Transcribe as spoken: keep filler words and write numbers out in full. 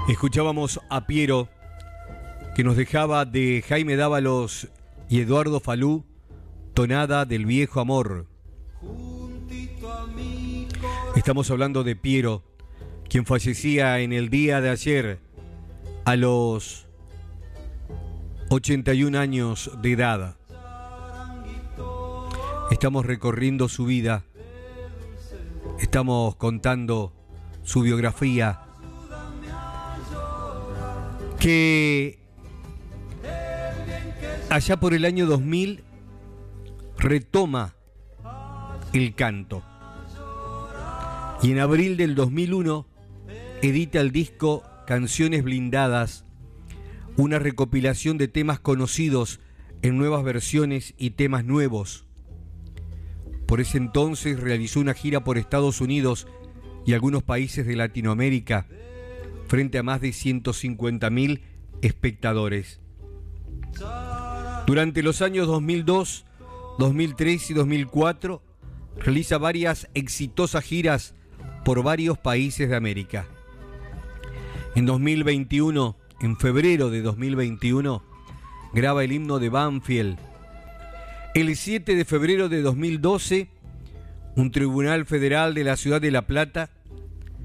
Escuchábamos a Piero, que nos dejaba de Jaime Dávalos y Eduardo Falú, Tonada del Viejo Amor. Estamos hablando de Piero, quien fallecía en el día de ayer a los ochenta y un años de edad. Estamos recorriendo su vida, estamos contando su biografía, que allá por el año dos mil retoma el canto y en abril del dos mil uno edita el disco Canciones Blindadas, una recopilación de temas conocidos en nuevas versiones y temas nuevos. Por ese entonces realizó una gira por Estados Unidos y algunos países de Latinoamérica frente a más de ciento cincuenta mil espectadores. Durante los años dos mil dos, dos mil tres y dos mil cuatro realiza varias exitosas giras por varios países de América. En dos mil veintiuno, en febrero de dos mil veintiuno, graba el himno de Banfield. El siete de febrero de dos mil doce, un tribunal federal de la ciudad de La Plata